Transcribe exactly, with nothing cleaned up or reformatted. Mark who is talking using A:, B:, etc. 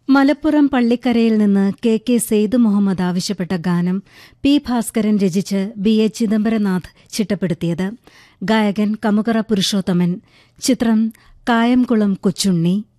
A: മലപ്പുറം പള്ളിക്കരയിൽ നിന്ന് K K Syed Muhammad ആവശ്യപ്പെട്ട ഗാനം പി ഭാസ്കരൻ രചിച്ച് ബി എ ചിദംബരനാഥ് ചിട്ടപ്പെടുത്തിയത്. ഗായകൻ കമുകറ പുരുഷോത്തമൻ. ചിത്രം കായംകുളം കൊച്ചുണ്ണി.